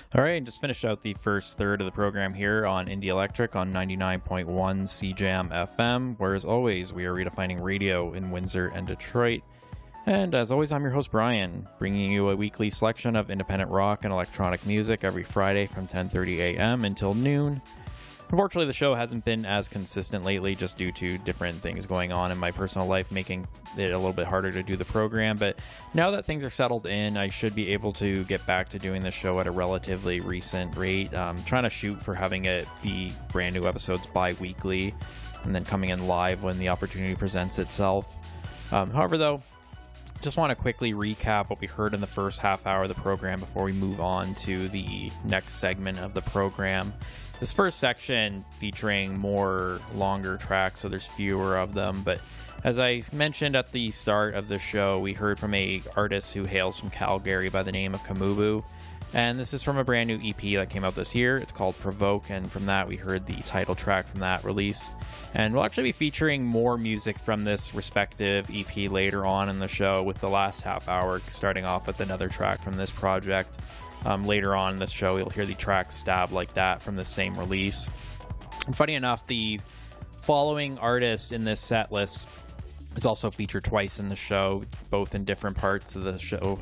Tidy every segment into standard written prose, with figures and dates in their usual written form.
All right, just finished out the first third of the program here on Indie Electric on 99.1 CJAM FM, where as always, we are redefining radio in Windsor and Detroit. And as always, I'm your host, Brian, bringing you a weekly selection of independent rock and electronic music every Friday from 10:30 a.m. until noon. Unfortunately, the show hasn't been as consistent lately just due to different things going on in my personal life, making it a little bit harder to do the program. But now that things are settled in, I should be able to get back to doing the show at a relatively recent rate. Trying to shoot for having it be brand new episodes bi-weekly and then coming in live when the opportunity presents itself. However, though, just want to quickly recap what we heard in the first half hour of the program before we move on to the next segment of the program. This first section featuring more longer tracks, so there's fewer of them, but as I mentioned at the start of the show, we heard from a artist who hails from Calgary by the name of Kamubu, and this is from a brand new EP that came out this year. It's called Provoke, and from that we heard the title track from that release. And we'll actually be featuring more music from this respective EP later on in the show, with the last half hour starting off with another track from this project. Later on in this show, you'll hear the track Stab Like That from the same release. And funny enough, the following artist in this set list is also featured twice in the show, both in different parts of the show.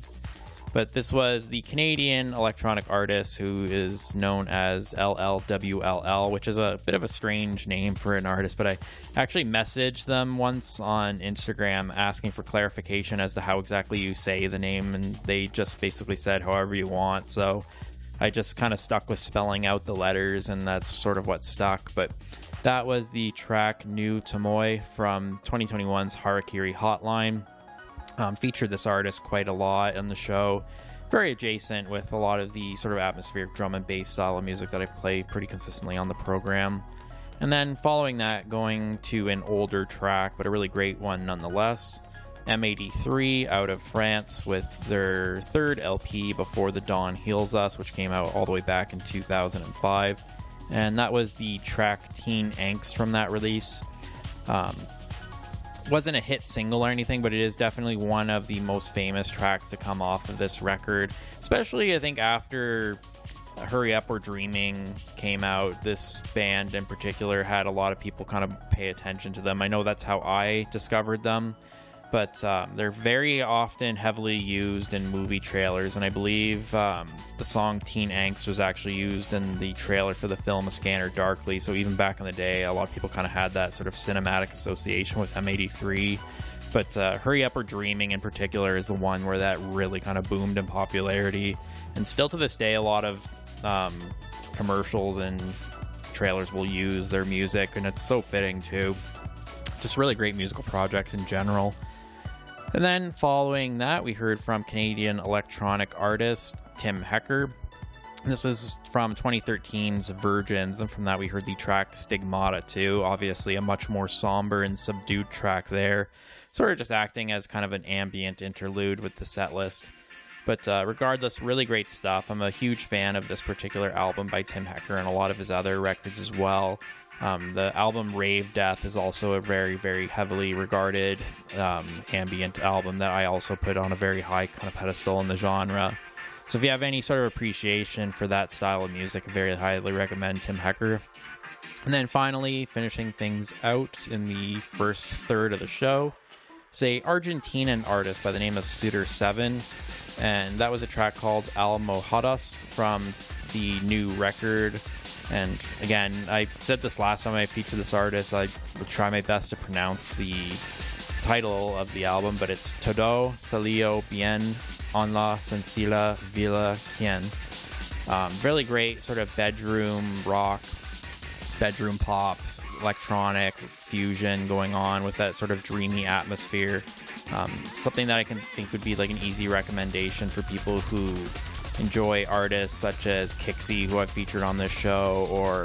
But this was the Canadian electronic artist who is known as LLWLL, which is a bit of a strange name for an artist, but I actually messaged them once on Instagram asking for clarification as to how exactly you say the name, and they just basically said however you want, so I just kind of stuck with spelling out the letters, and that's sort of what stuck. But that was the track New Tomoe from 2021's Harakiri Hotline. Featured this artist quite a lot in the show, very adjacent with a lot of the sort of atmospheric drum and bass style of music that I play pretty consistently on the program. And then following that, going to an older track, but a really great one nonetheless, M83 out of France with their third LP, Before the Dawn Heals Us, which came out all the way back in 2005. And that was the track Teen Angst from that release. Wasn't a hit single or anything, but it is definitely one of the most famous tracks to come off of this record, especially I think after Hurry Up We're Dreaming came out. This band in particular had a lot of people kind of pay attention to them. I know that's how I discovered them, but they're very often heavily used in movie trailers, and I believe the song Teen Angst was actually used in the trailer for the film A Scanner Darkly, so even back in the day, a lot of people kind of had that sort of cinematic association with M83, but Hurry Up We're Dreaming in particular is the one where that really kind of boomed in popularity, and still to this day, a lot of commercials and trailers will use their music, and it's so fitting too. Just a really great musical project in general. And then following that, we heard from Canadian electronic artist Tim Hecker. This is from 2013's Virgins, and from that we heard the track Stigmata 2, obviously a much more somber and subdued track there, sort of just acting as kind of an ambient interlude with the set list. But regardless, really great stuff. I'm a huge fan of this particular album by Tim Hecker and a lot of his other records as well. The album Rave Death is also a very, very heavily regarded ambient album that I also put on a very high kind of pedestal in the genre. So if you have any sort of appreciation for that style of music, I very highly recommend Tim Hecker. And then finally, finishing things out in the first third of the show, is a Argentinian artist by the name of Suitor 7, and that was a track called Almohadas from the new record. And again, I said this last time I featured this artist, I would try my best to pronounce the title of the album, but it's Todo Salió Bien en la Sencilla Villa Quien. Really great sort of bedroom rock, bedroom pop, electronic fusion going on with that sort of dreamy atmosphere. Something that I can think would be like an easy recommendation for people who enjoy artists such as Kixie, who I've featured on this show, or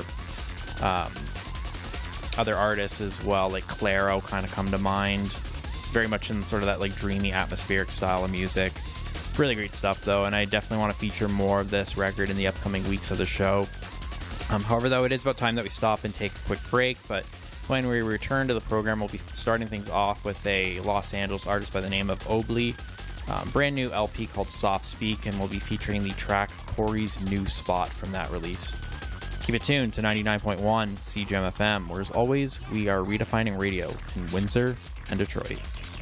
other artists as well, like Clairo kind of come to mind. Very much in sort of that like dreamy atmospheric style of music. Really great stuff though, and I definitely want to feature more of this record in the upcoming weeks of the show. However, though, it is about time that we stop and take a quick break, but when we return to the program, we'll be starting things off with a Los Angeles artist by the name of Obli. brand new LP called Soft Speak, and we'll be featuring the track Corey's New Spot from that release. Keep it tuned to 99.1 CJAM FM, where as always, we are redefining radio in Windsor and Detroit.